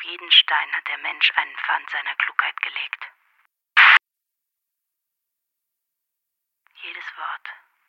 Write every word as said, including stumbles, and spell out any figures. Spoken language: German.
jeden Stein hat der Mensch einen Pfand seiner Klugheit gelegt. Jedes Wort,